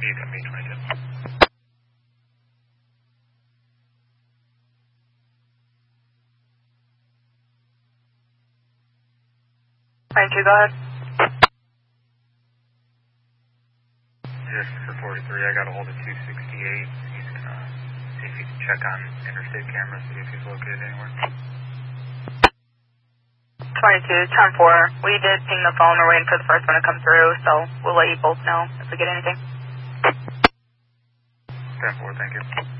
You got me 22. 22, go ahead. Just for 43, I got a hold of 268. He's gonna see if he can check on interstate cameras, see if he's located anywhere. 22, 10-4. We did ping the phone. We're waiting for the first one to come through, so we'll let you both know if we get anything. 10-4, thank you.